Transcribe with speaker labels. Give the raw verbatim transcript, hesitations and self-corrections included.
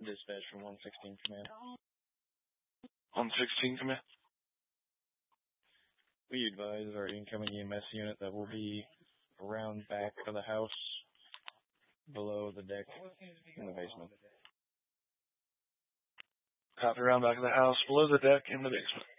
Speaker 1: Dispatch from one sixteen Command.
Speaker 2: one sixteen Command.
Speaker 1: We advise our incoming E M S unit that will be around back of the house, below the deck, in the basement.
Speaker 2: Copy, around back of the house, below the deck, in the basement.